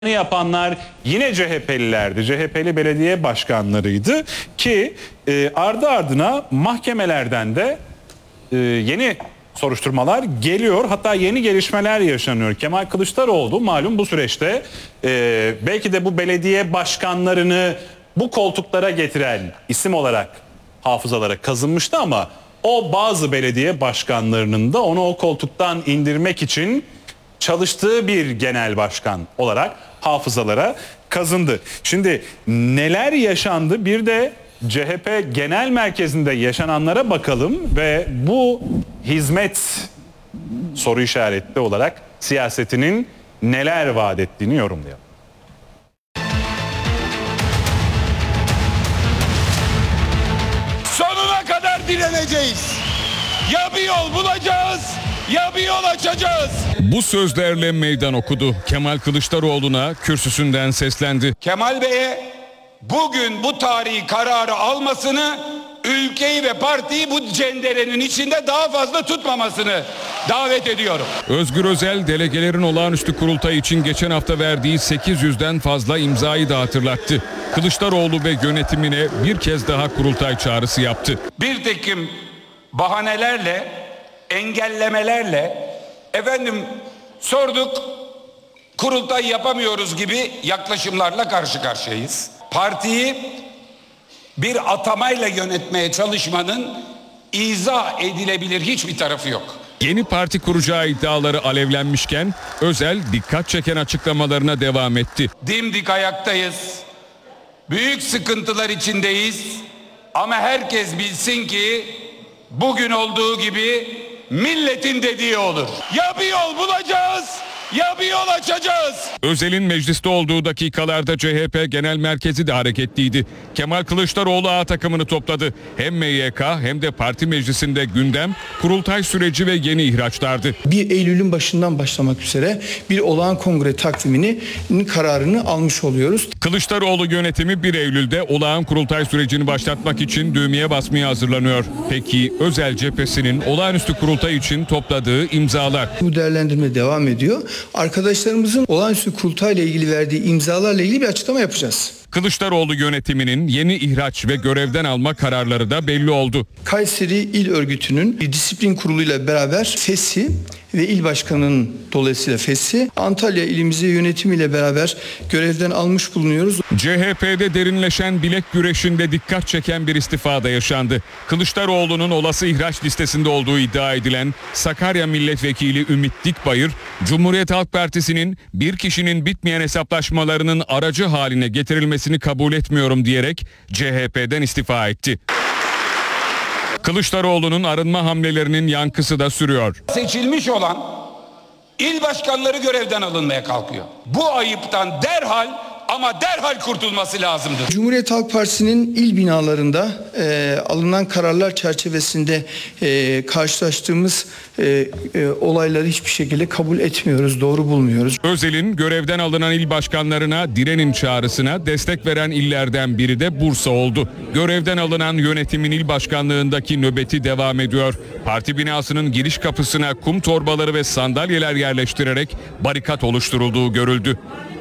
yapanlar yine CHP'lilerdi. CHP'li belediye başkanlarıydı ki ardı ardına mahkemelerden de yeni soruşturmalar geliyor. Hatta yeni gelişmeler yaşanıyor. Kemal Kılıçdaroğlu malum bu süreçte belki de bu belediye başkanlarını bu koltuklara getiren isim olarak hafızalara kazınmıştı ama o bazı belediye başkanlarının da onu o koltuktan indirmek için çalıştığı bir genel başkan olarak hafızalara kazındı. Şimdi neler yaşandı? Bir de CHP Genel Merkezi'nde yaşananlara bakalım ve bu hizmet soru işaretli olarak siyasetinin neler vaat ettiğini yorumlayalım. Sonuna kadar direneceğiz. Ya bir yol bulacağız ya bir yol açacağız. Bu sözlerle meydan okudu. Kemal Kılıçdaroğlu'na kürsüsünden seslendi. Kemal Bey'e bugün bu tarihi kararı almasını, ülkeyi ve partiyi bu cenderenin içinde daha fazla tutmamasını davet ediyorum. Özgür Özel delegelerin olağanüstü kurultay için geçen hafta verdiği 800'den fazla imzayı da hatırlattı. Kılıçdaroğlu ve yönetimine bir kez daha kurultay çağrısı yaptı. Bir takım bahanelerle, engellemelerle sorduk, kurultay yapamıyoruz gibi yaklaşımlarla karşı karşıyayız. Partiyi bir atamayla yönetmeye çalışmanın izah edilebilir hiçbir tarafı yok. Yeni parti kuracağı iddiaları alevlenmişken Özel dikkat çeken açıklamalarına devam etti. Dimdik ayaktayız. Büyük sıkıntılar içindeyiz. Ama herkes bilsin ki bugün olduğu gibi milletin dediği olur. Ya bir yol bulacağız ya bir yol açacağız. Özel'in mecliste olduğu dakikalarda CHP Genel Merkezi de hareketliydi. Kemal Kılıçdaroğlu A takımını topladı. Hem MYK hem de parti meclisinde gündem kurultay süreci ve yeni ihraçlardı. 1 Eylül'ün başından başlamak üzere bir olağan kongre takviminin kararını almış oluyoruz. Kılıçdaroğlu yönetimi 1 Eylül'de olağan kurultay sürecini başlatmak için düğmeye basmaya hazırlanıyor. Peki Özel cephesinin olağanüstü kurultay için topladığı imzalar? Bu değerlendirme devam ediyor. Arkadaşlarımızın olağanüstü kurultayla ilgili verdiği imzalarla ilgili bir açıklama yapacağız. Kılıçdaroğlu yönetiminin yeni ihraç ve görevden alma kararları da belli oldu. Kayseri İl Örgütü'nün disiplin kuruluyla beraber feshi ve il başkanının dolayısıyla feshi, Antalya ilimize yönetimiyle beraber görevden almış bulunuyoruz. CHP'de derinleşen bilek güreşinde dikkat çeken bir istifa da yaşandı. Kılıçdaroğlu'nun olası ihraç listesinde olduğu iddia edilen Sakarya Milletvekili Ümit Dikbayır, Cumhuriyet Halk Partisi'nin bir kişinin bitmeyen hesaplaşmalarının aracı haline getirilmesini kabul etmiyorum diyerek CHP'den istifa etti. Kılıçdaroğlu'nun arınma hamlelerinin yankısı da sürüyor. Seçilmiş olan il başkanları görevden alınmaya kalkıyor. Bu ayıptan derhal ama derhal kurtulması lazımdır. Cumhuriyet Halk Partisi'nin il binalarında alınan kararlar çerçevesinde karşılaştığımız olayları hiçbir şekilde kabul etmiyoruz, doğru bulmuyoruz. Özel'in görevden alınan il başkanlarına direnin çağrısına destek veren illerden biri de Bursa oldu. Görevden alınan yönetimin il başkanlığındaki nöbeti devam ediyor. Parti binasının giriş kapısına kum torbaları ve sandalyeler yerleştirerek barikat oluşturulduğu görüldü.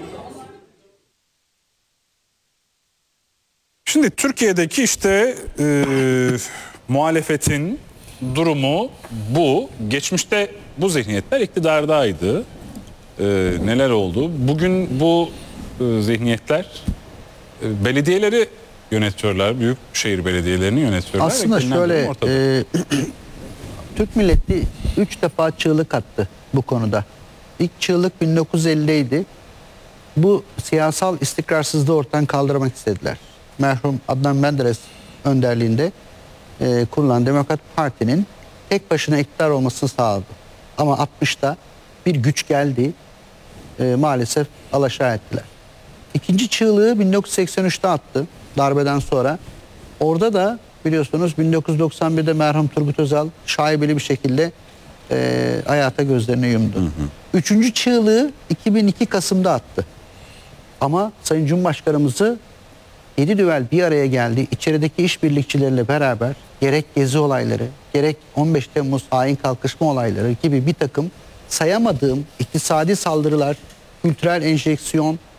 Şimdi Türkiye'deki muhalefetin durumu bu. Geçmişte bu zihniyetler iktidardaydı. Neler oldu? Bugün bu zihniyetler belediyeleri yönetiyorlar. Büyükşehir belediyelerini yönetiyorlar. Aslında şöyle Türk milleti 3 defa çığlık attı bu konuda. İlk çığlık 1950'deydi. Bu siyasal istikrarsızlığı ortadan kaldırmak istediler. Merhum Adnan Menderes önderliğinde kurulan Demokrat Parti'nin tek başına iktidar olmasını sağladı. Ama 60'ta bir güç geldi, maalesef alaşağı ettiler. İkinci çığlığı 1983'te attı darbeden sonra. Orada da biliyorsunuz 1991'de merhum Turgut Özal şaibeli bir şekilde hayata gözlerini yumdu. Üçüncü çığlığı 2002 Kasım'da attı. Ama Sayın Cumhurbaşkanımızı 7 düvel bir araya geldi. İçerideki işbirlikçileriyle beraber gerek gezi olayları, gerek 15 Temmuz hain kalkışma olayları gibi bir takım sayamadığım iktisadi saldırılar, kültürel enjeksiyon,